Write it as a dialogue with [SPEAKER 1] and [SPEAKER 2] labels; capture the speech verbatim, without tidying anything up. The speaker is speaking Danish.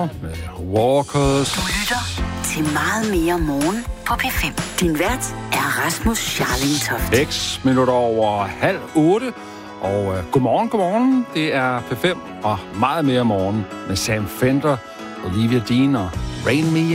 [SPEAKER 1] Fender med Walkers.
[SPEAKER 2] Du lytter til Meget Mere Morgen på P fem. Din vært er Rasmus Scharling Toft.
[SPEAKER 1] seks minutter over halv otte. Og uh, godmorgen, godmorgen. Det er P fem og Meget Mere Morgen med Sam Fender, Olivia Dean og Rain Me